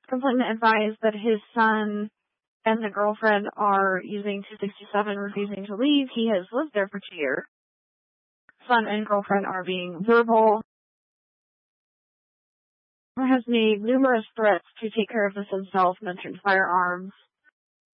complainant advised that his son and the girlfriend are using 267, refusing to leave. He has lived there for 2 years. Son and girlfriend are being verbal. He has made numerous threats to take care of this himself, mentioned firearms.